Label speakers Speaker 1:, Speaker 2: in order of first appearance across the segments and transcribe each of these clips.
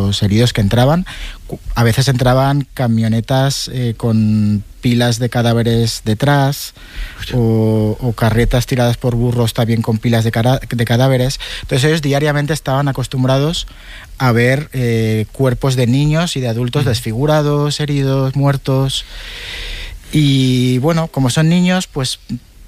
Speaker 1: los heridos que entraban. A veces entraban camionetas con pilas de cadáveres detrás o carretas tiradas por burros también con pilas de cadáveres. Entonces ellos diariamente estaban acostumbrados a ver cuerpos de niños y de adultos desfigurados, heridos, muertos. Y bueno, como son niños, pues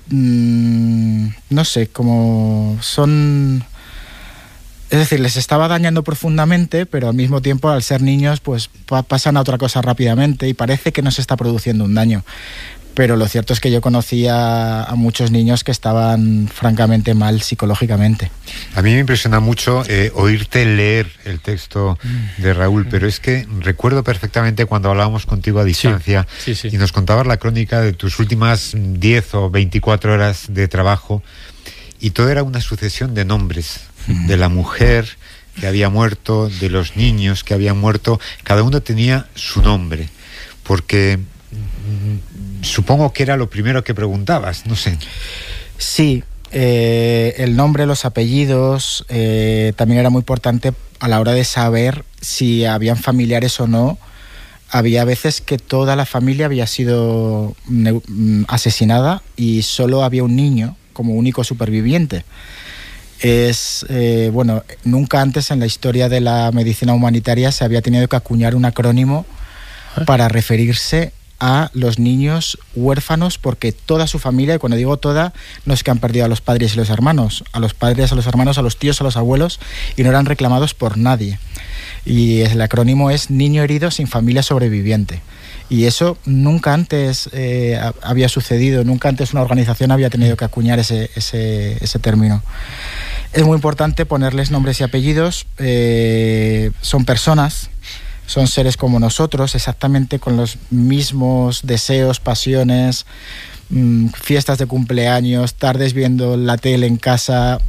Speaker 1: no sé, como son... Es decir, les estaba dañando profundamente, pero al mismo tiempo, al ser niños, pues pasan a otra cosa rápidamente y parece que no se está produciendo un daño. Pero lo cierto es que yo conocía a muchos niños que estaban francamente mal psicológicamente.
Speaker 2: A mí me impresiona mucho oírte leer el texto de Raúl, pero es que recuerdo perfectamente cuando hablábamos contigo a distancia y nos contabas la crónica de tus últimas 10 o 24 horas de trabajo, y todo era una sucesión de nombres, de la mujer que había muerto, de los niños que habían muerto. Cada uno tenía su nombre, porque supongo que era lo primero que preguntabas, no sé. Sí, el nombre, los apellidos, también era muy importante a la hora de saber si habían familiares o no. Había veces que toda la familia había sido asesinada y solo había un niño como único superviviente. Bueno, nunca antes en la historia de la medicina humanitaria se había tenido que acuñar un acrónimo para referirse a los niños huérfanos, porque toda su familia, y cuando digo toda, no es que han perdido a los padres y los hermanos, a los padres, a los hermanos, a los tíos, a los abuelos, y no eran reclamados por nadie. Y el acrónimo es Niño Herido sin Familia Sobreviviente. Y eso nunca antes había sucedido, nunca antes una organización había tenido que acuñar ese término. Es muy importante ponerles nombres y apellidos. Son personas, son seres como nosotros, exactamente con los mismos deseos, pasiones, fiestas de cumpleaños, tardes viendo la tele en casa,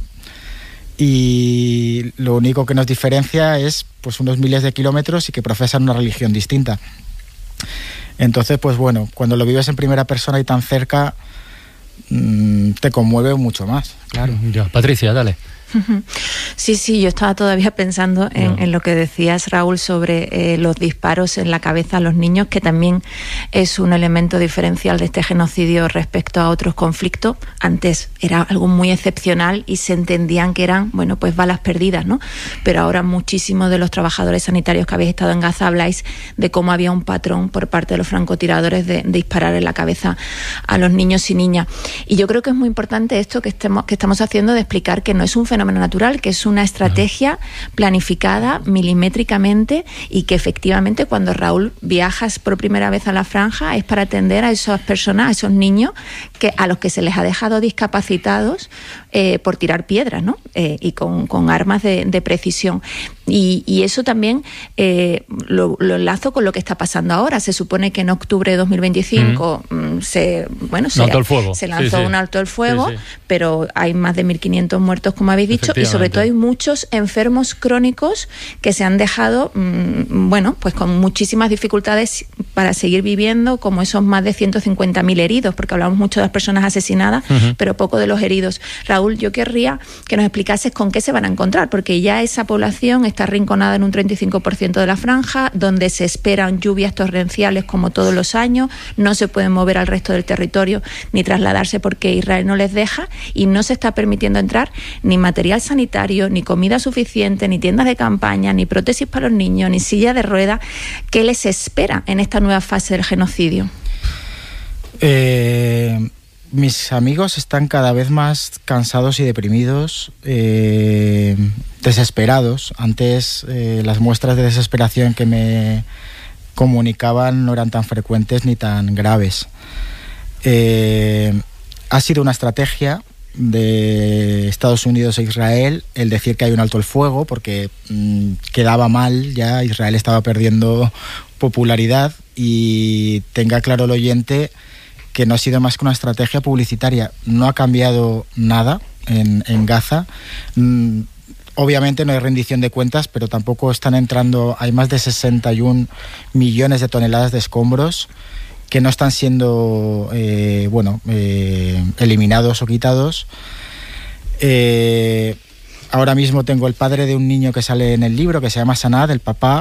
Speaker 2: y lo único que nos diferencia es pues unos miles de kilómetros y que profesan una religión distinta. Entonces, pues bueno, cuando lo vives en primera persona y tan cerca, te conmueve mucho más, claro.
Speaker 3: Ya, Patricia, dale.
Speaker 4: Sí, yo estaba todavía pensando en lo que decías, Raúl, sobre los disparos en la cabeza a los niños, que también es un elemento diferencial de este genocidio respecto a otros conflictos. Antes era algo muy excepcional y se entendían que eran, bueno, pues balas perdidas, ¿no? Pero ahora muchísimos de los trabajadores sanitarios que habéis estado en Gaza habláis de cómo había un patrón por parte de los francotiradores de disparar en la cabeza a los niños y niñas. Y yo creo que es muy importante esto que estamos haciendo, de explicar que no es un fenómeno natural, que es una estrategia planificada milimétricamente, y que efectivamente cuando, Raúl, viajas por primera vez a la franja es para atender a esas personas, a esos niños a los que se les ha dejado discapacitados por tirar piedras, ¿no? Y con armas de precisión. Y eso también lo enlazo con lo que está pasando ahora. Se supone que en octubre de 2025 se lanzó un alto el fuego, pero hay más de 1.500 muertos, como habéis dicho, y sobre todo hay muchos enfermos crónicos que se han dejado, pues con muchísimas dificultades para seguir viviendo, como esos más de 150.000 heridos, porque hablamos mucho de las personas asesinadas, pero poco de los heridos. Raúl, yo querría que nos explicases con qué se van a encontrar, porque ya esa población está arrinconada en un 35% de la franja, donde se esperan lluvias torrenciales como todos los años, no se pueden mover al resto del territorio ni trasladarse porque Israel no les deja, y no se está permitiendo entrar ni material sanitario, ni comida suficiente, ni tiendas de campaña, ni prótesis para los niños, ni silla de ruedas. ¿Qué les espera en esta nueva fase del genocidio?
Speaker 1: Mis amigos están cada vez más cansados y deprimidos, desesperados. Antes las muestras de desesperación que me comunicaban no eran tan frecuentes ni tan graves. Ha sido una estrategia de Estados Unidos e Israel el decir que hay un alto el fuego, porque quedaba mal, ya Israel estaba perdiendo popularidad, y tenga claro el oyente que no ha sido más que una estrategia publicitaria. No ha cambiado nada en Gaza. Obviamente no hay rendición de cuentas, pero tampoco están entrando, hay más de 61 millones de toneladas de escombros que no están siendo eliminados o quitados. Ahora mismo tengo el padre de un niño que sale en el libro, que se llama Sanad, el papá,